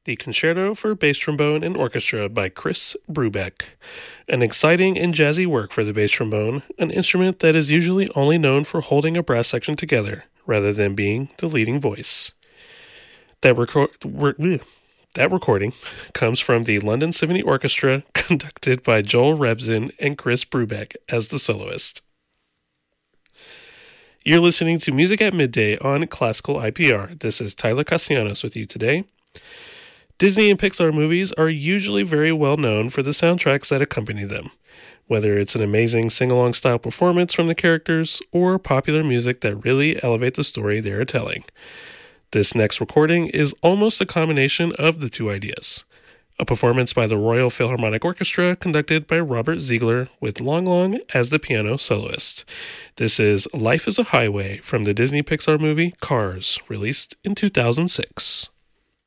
The Concerto for Bass Trombone and Orchestra by Chris Brubeck. An exciting and jazzy work for the bass trombone, an instrument that is usually only known for holding a brass section together, rather than being the leading voice. That recording comes from the London Symphony Orchestra, conducted by Joel Rebzin and Chris Brubeck as the soloist. You're listening to Music at Midday on Classical IPR. This is Tyler Castellanos with you today. Disney and Pixar movies are usually very well known for the soundtracks that accompany them, whether it's an amazing sing-along style performance from the characters or popular music that really elevate the story they are telling. This next recording is almost a combination of the two ideas. A performance by the Royal Philharmonic Orchestra conducted by Robert Ziegler with Long Long as the piano soloist. This is Life is a Highway from the Disney Pixar movie Cars, released in 2006.